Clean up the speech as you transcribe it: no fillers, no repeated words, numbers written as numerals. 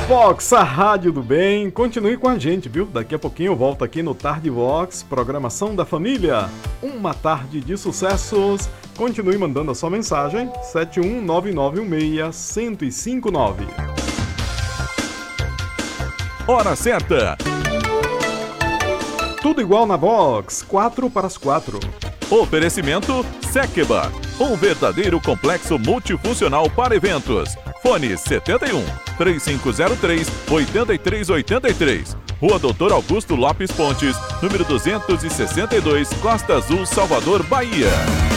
Vox, a rádio do bem. Continue com a gente, viu? Daqui a pouquinho eu volto aqui no Tarde Vox, programação da família. Uma tarde de sucessos. Continue mandando a sua mensagem, 71991611059. Hora certa. Tudo igual na Vox, 4 para as 4. Oferecimento Sekeba, um verdadeiro complexo multifuncional para eventos. Fone 71 3503 8383. Rua Doutor Augusto Lopes Pontes, número 262, Costa Azul, Salvador, Bahia.